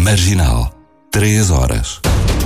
Marginal, 3 horas.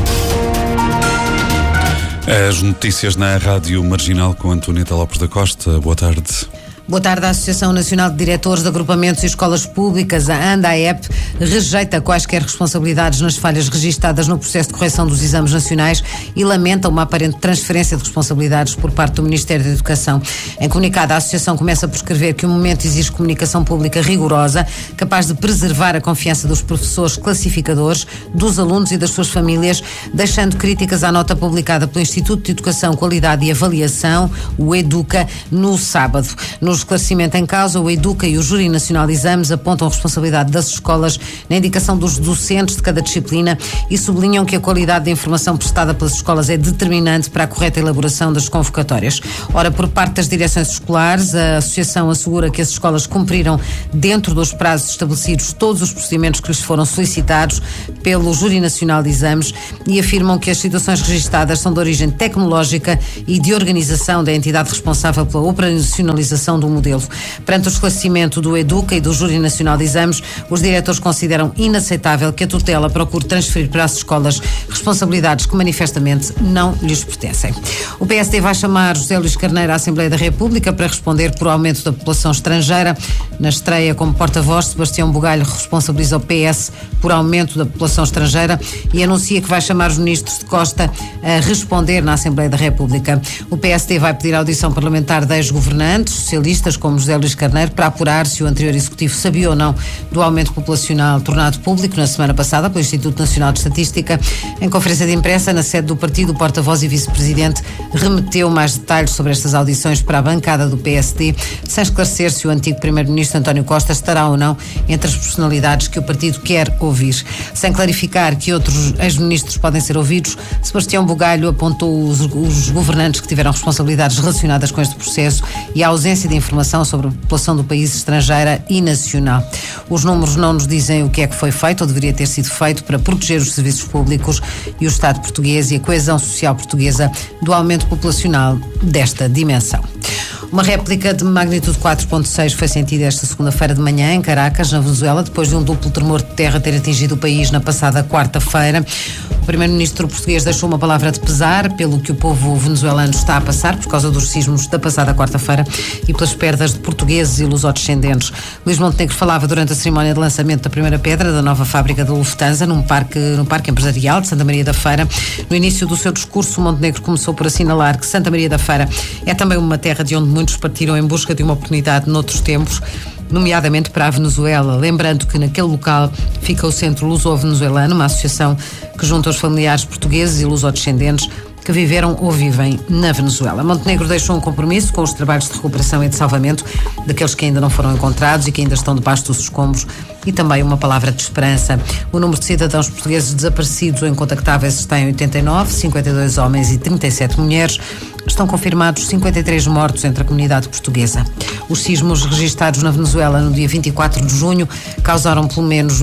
As notícias na Rádio Marginal com Antonieta Lopes da Costa. Boa tarde. Boa tarde. A Associação Nacional de Diretores de Agrupamentos e Escolas Públicas, a ANDAEP, rejeita quaisquer responsabilidades nas falhas registadas no processo de correção dos exames nacionais e lamenta uma aparente transferência de responsabilidades por parte do Ministério da Educação. Em comunicado, a Associação começa por escrever que o momento exige comunicação pública rigorosa, capaz de preservar a confiança dos professores classificadores, dos alunos e das suas famílias, deixando críticas à nota publicada pelo Instituto de Educação, Qualidade e Avaliação, o EDUCA, no sábado. No esclarecimento em causa, o EDUCA e o Júri Nacional de Exames apontam a responsabilidade das escolas na indicação dos docentes de cada disciplina e sublinham que a qualidade da informação prestada pelas escolas é determinante para a correta elaboração das convocatórias. Ora, por parte das direções escolares, a Associação assegura que as escolas cumpriram, dentro dos prazos estabelecidos, todos os procedimentos que lhes foram solicitados pelo Júri Nacional de Exames e afirmam que as situações registadas são de origem tecnológica e de organização da entidade responsável pela operacionalização do modelo. Perante o esclarecimento do EDUCA e do Júri Nacional de Exames, os diretores consideram inaceitável que a tutela procure transferir para as escolas responsabilidades que manifestamente não lhes pertencem. O PSD vai chamar José Luís Carneiro à Assembleia da República para responder por aumento da população estrangeira. Na estreia como porta-voz, Sebastião Bugalho responsabiliza o PS por aumento da população estrangeira e anuncia que vai chamar os ministros de Costa a responder na Assembleia da República. O PSD vai pedir audição parlamentar de ex-governantes socialistas como José Luís Carneiro para apurar se o anterior executivo sabia ou não do aumento populacional tornado público na semana passada pelo Instituto Nacional de Estatística. Em conferência de imprensa na sede do partido, o porta-voz e vice-presidente remeteu mais detalhes sobre estas audições para a bancada do PSD, sem esclarecer se o antigo primeiro-ministro António Costa estará ou não entre as personalidades que o partido quer ouvir. Sem clarificar que outros ex-ministros podem ser ouvidos, Sebastião Bugalho apontou os governantes que tiveram responsabilidades relacionadas com este processo e a ausência de informação sobre a população do país estrangeira e nacional. Os números não nos dizem o que é que foi feito ou deveria ter sido feito para proteger os serviços públicos e o Estado português e a coesão social portuguesa do aumento populacional desta dimensão. Uma réplica de magnitude 4.6 foi sentida esta segunda-feira de manhã em Caracas, na Venezuela, depois de um duplo tremor de terra ter atingido o país na passada quarta-feira. O primeiro-ministro português deixou uma palavra de pesar pelo que o povo venezuelano está a passar por causa dos sismos da passada quarta-feira e pelas perdas de portugueses e lusodescendentes. Luís Montenegro falava durante a cerimónia de lançamento da primeira pedra da nova fábrica da Lufthansa no Parque Empresarial de Santa Maria da Feira. No início do seu discurso, Montenegro começou por assinalar que Santa Maria da Feira é também uma terra de onde muitos partiram em busca de uma oportunidade noutros tempos, nomeadamente para a Venezuela, lembrando que naquele local fica o Centro Luso-Venezuelano, uma associação que junta os familiares portugueses e lusodescendentes que viveram ou vivem na Venezuela. Montenegro deixou um compromisso com os trabalhos de recuperação e de salvamento daqueles que ainda não foram encontrados e que ainda estão debaixo dos escombros e também uma palavra de esperança. O número de cidadãos portugueses desaparecidos ou incontactáveis está em 89, 52 homens e 37 mulheres. Estão confirmados 53 mortos entre a comunidade portuguesa. Os sismos registados na Venezuela no dia 24 de junho causaram pelo menos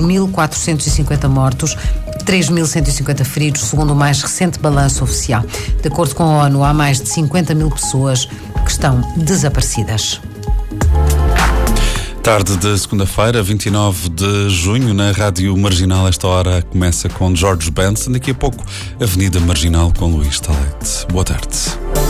1.450 mortos, 3.150 feridos, segundo o mais recente balanço oficial. De acordo com a ONU, há mais de 50 mil pessoas que estão desaparecidas. Tarde de segunda-feira, 29 de junho, na Rádio Marginal. Esta hora começa com George Benson. Daqui a pouco, Avenida Marginal com Luís Talete. Boa tarde.